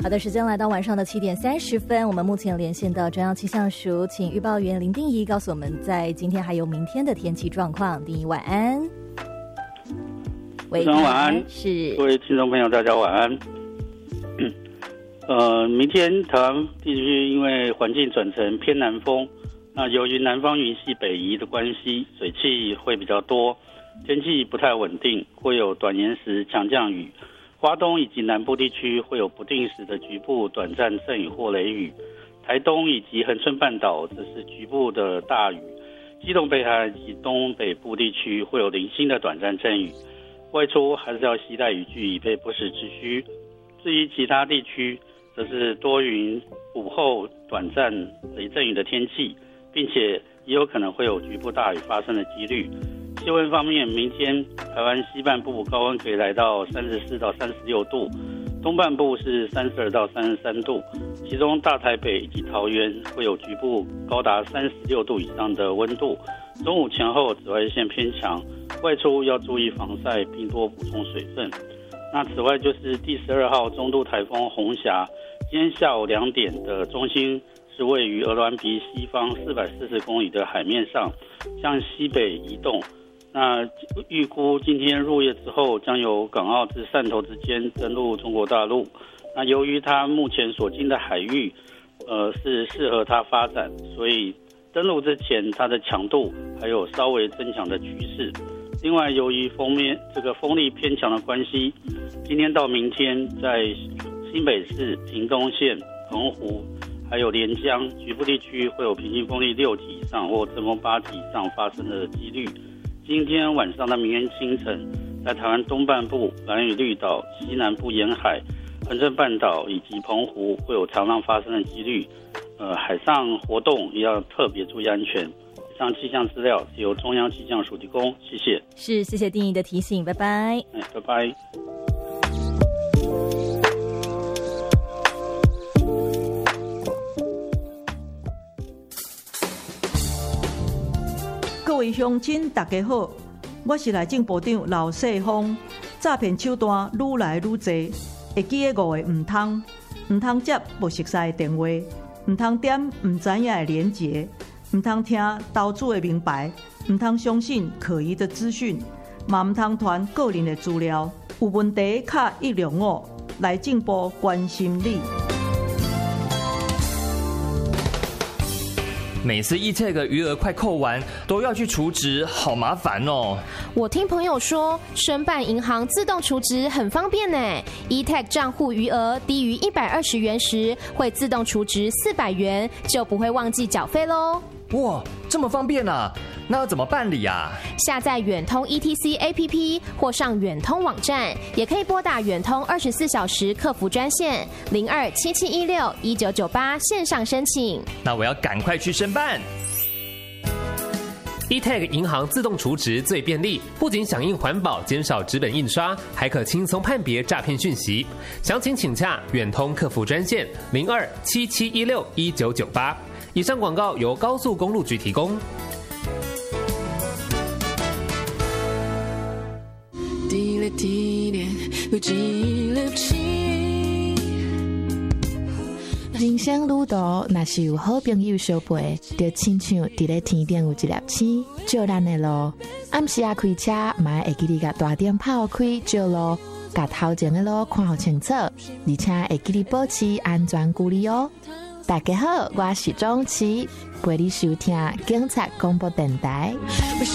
好的，时间来到晚上的7点30分，我们目前连线到中央气象署，请预报员林定仪告诉我们在今天还有明天的天气状况。定仪晚安。 喂，晚安， 是各位听众朋友，大家晚安。明天台湾地区因为环境转成偏南风，那由于南方云系北移的关系，水汽会比较多，天气不太稳定，会有短延时强降雨。花东以及南部地区会有不定时的局部短暂阵雨或雷雨，台东以及恒春半岛则是局部的大雨，基隆北海以及东北部地区会有零星的短暂阵雨，外出还是要携带雨具以备不时之需。至于其他地区则是多云，午后短暂雷阵雨的天气，并且也有可能会有局部大雨发生的几率。气温方面，明天台湾西半部高温可以来到34到36度，东半部是32到33度，其中大台北以及桃园会有局部高达36度以上的温度。中午前后紫外线偏强，外出要注意防晒并多补充水分。那此外就是第12号中度台风红霞，今天下午2点的中心是位于鹅銮鼻西方440公里的海面上，向西北移动。那预估今天入夜之后，将由港澳至汕头之间登陆中国大陆。那由于它目前所经的海域，是适合它发展，所以登陆之前它的强度还有稍微增强的趋势。另外，由于风力偏强的关系，今天到明天在新北市、屏东县、澎湖还有连江局部地区会有平均风力6级以上或阵风8级以上发生的几率。今天晚上到明天清晨，在台湾东半部、兰屿绿岛、西南部沿海、恒春半岛以及澎湖会有长浪发生的几率。海上活动也要特别注意安全。以上气象资料是由中央气象署提供，谢谢。 是，谢谢定仪的提醒，拜拜。 拜拜。 各位乡亲大家好，我是内政部长刘世芳。诈骗手段愈来愈多，会记得5个唔通接不熟悉的电话，唔通点唔知影的连结，唔通听投资的名牌，唔通相信可疑的资讯，嘛唔通传个人的资料。有问题卡105，内政部关心你。 每次 eTag 余额快扣完，都要去储值，好麻烦哦。 我听朋友说，申办银行自动储值很方便呢。eTag 账户余额低于120元时，会自动储值400元，就不会忘记缴费喽。 哇，这么方便啊！那要怎么办理啊？ 下载远通 ETC APP 或上远通网站，也可以拨打远通24小时客服专线0277161998线上申请。 那我要赶快去申办。 eTag 银行自动储值最便利，不仅响应环保，减少纸本印刷，还可轻松判别诈骗讯息。详情请洽远通客服专线0277161998。以上广告由高速公路局提供。 人生旅途若是有好朋友相陪，就亲像伫咧天顶有一粒星，照咱的路。暗时开车，嘛会记得甲大灯泡开照路，甲头前的路看好清楚，而且会记得保持安全距离哦。大家好，我是钟琪，陪你收听警察广播电台。